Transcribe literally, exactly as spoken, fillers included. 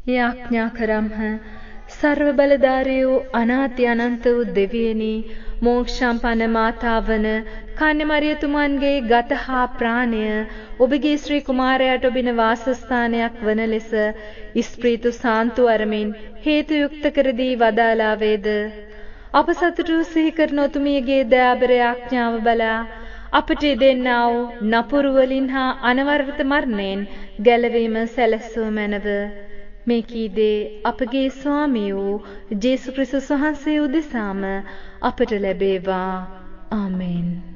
යාඥා කරම්හ. සර්ව බලධාරී වූ අනාති අනන්ත වූ දෙවියනි, මෝක්ෂම්පන්න මාතාවන කන්‍ය මරියතුමන්ගේ ගත හා ප්‍රාණය ඔබගේ ශ්‍රී කුමාරයාට ඔබින වාසස්ථානයක් වන ලෙස ස්ප්‍රීතු සාන්තු අරමින් හේතු යුක්ත කර දී වදාලා වේද. අප සතුටු සිහි කරන ඔතුමියගේ දයාබර යාඥාව බලා අපට දෙන්නා වූ නපුරු වලින් හා අනවරත මරණයෙන් ගැලවීම සැලසුව මැනව. මේ කීදේ අපගේ ස්වාමී වූ ජේසුස් ක්‍රිස්තුස් වහන්සේ උදෙසාම අපට ලැබේවා. ආමෙන්.